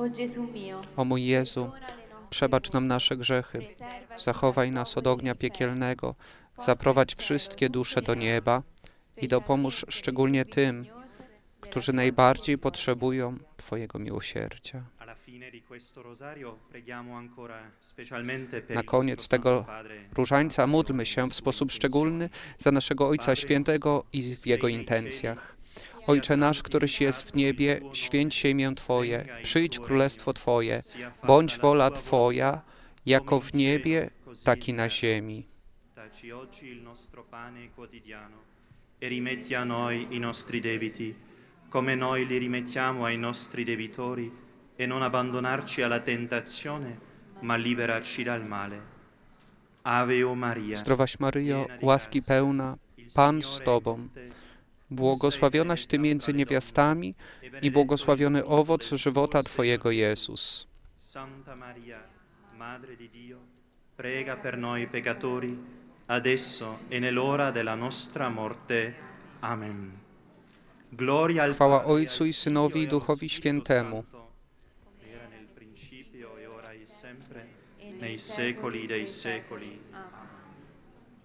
O mój Jezu, przebacz nam nasze grzechy, zachowaj nas od ognia piekielnego, zaprowadź wszystkie dusze do nieba i dopomóż szczególnie tym, którzy najbardziej potrzebują Twojego miłosierdzia. Na koniec tego różańca módlmy się w sposób szczególny za naszego Ojca Świętego i w Jego intencjach. Ojcze nasz, któryś jest w niebie, święć się imię Twoje, przyjdź królestwo Twoje, bądź wola Twoja, jako w niebie, tak i na ziemi. Dacci oggi il nostro pane quotidiano e rimetti a noi i nostri debiti, come noi li rimettiamo ai nostri debitori, e non abbandonarci alla tentazione, ma liberarci dal male. Ave o Maria, Zdrowaś Maryjo, łaski pełna, Pan z Tobą, błogosławionaś Ty między niewiastami i błogosławiony owoc żywota Twojego, Jezus. Santa Maria, Madre di Dio, prega per noi peccatori, adesso e nell'ora della nostra morte. Amen. Gloria al Chwała Padre, Ojcu i al Synowi Figlio i e allo Duchowi Spirito Świętemu, Santo, era nel principio e ora e sempre, nei secoli dei secoli.